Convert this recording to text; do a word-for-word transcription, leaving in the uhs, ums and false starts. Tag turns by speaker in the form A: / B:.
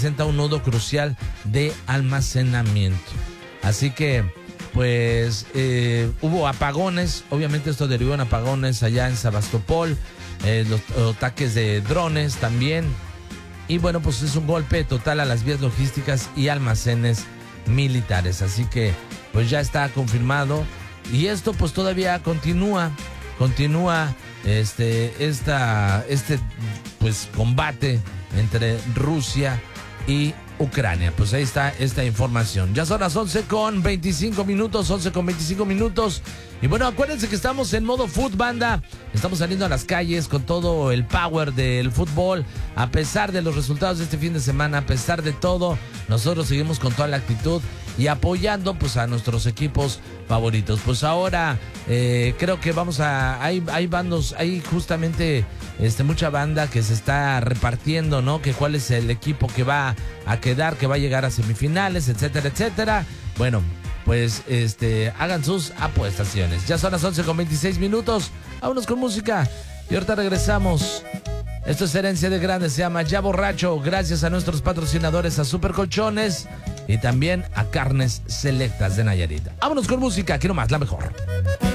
A: representa un nodo crucial de almacenamiento. Así que, pues, eh, hubo apagones. Obviamente esto derivó en apagones allá en Sebastopol, eh, los, los ataques de drones también. Y bueno, pues es un golpe total a las vías logísticas y almacenes militares. Así que, pues ya está confirmado. Y esto pues todavía continúa, continúa este, esta, este pues combate entre Rusia y Ucrania. Pues ahí está esta información. Ya son las once con veinticinco minutos, once con veinticinco minutos. Y bueno, acuérdense que estamos en modo foot, banda. Estamos saliendo a las calles con todo el power del fútbol. A pesar de los resultados de este fin de semana, a pesar de todo, nosotros seguimos con toda la actitud y apoyando pues a nuestros equipos favoritos. Pues ahora eh, creo que vamos a... Hay, hay bandos, hay justamente este, mucha banda que se está repartiendo, ¿no? Que cuál es el equipo que va a quedar, que va a llegar a semifinales, etcétera, etcétera. Bueno, pues este, hagan sus apuestaciones. Ya son las once con veintiséis minutos. Vámonos con música y ahorita regresamos. Esto es Herencia de Grandes, se llama Ya Borracho. Gracias a nuestros patrocinadores, a Super Colchones y también a Carnes Selectas de Nayarit. Vámonos con música, aquí nomás, la mejor.